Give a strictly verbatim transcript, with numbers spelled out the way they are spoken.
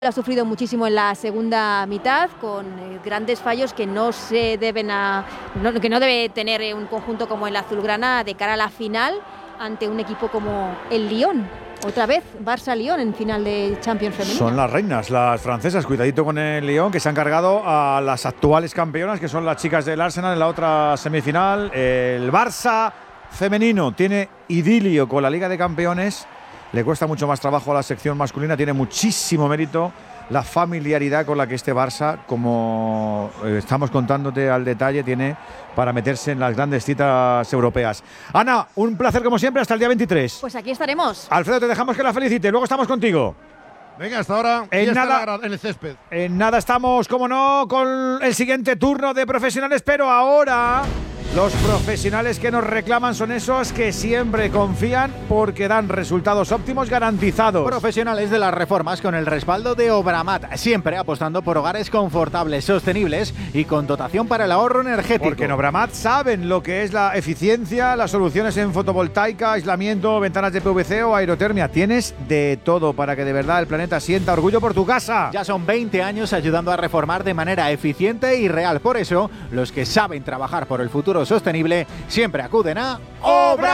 Ha sufrido muchísimo en la segunda mitad, con eh, grandes fallos que no se deben a, no, que no debe tener eh, un conjunto como el azulgrana de cara a la final ante un equipo como el Lyon. Otra vez Barça-Lyon en final de Champions femenina. Son las reinas, las francesas. Cuidadito con el Lyon, que se han cargado a las actuales campeonas, que son las chicas del Arsenal en la otra semifinal. El Barça femenino tiene idilio con la Liga de Campeones. Le cuesta mucho más trabajo a la sección masculina, tiene muchísimo mérito la familiaridad con la que este Barça, como estamos contándote al detalle, tiene para meterse en las grandes citas europeas. Ana, un placer como siempre, hasta el día veintitrés. Pues aquí estaremos. Alfredo, te dejamos que la felicite, luego estamos contigo. Venga, hasta ahora. En nada, en el césped. En nada estamos, como no, con el siguiente turno de profesionales, pero ahora los profesionales que nos reclaman son esos que siempre confían porque dan resultados óptimos garantizados. Profesionales de las reformas con el respaldo de Obramat, siempre apostando por hogares confortables, sostenibles y con dotación para el ahorro energético. Porque en Obramat saben lo que es la eficiencia, las soluciones en fotovoltaica, aislamiento, ventanas de P V C o aerotermia. Tienes de todo para que de verdad el planeta sienta orgullo por tu casa. Ya son veinte años ayudando a reformar de manera eficiente y real. Por eso, los que saben trabajar por el futuro sostenible siempre acuden a Obra.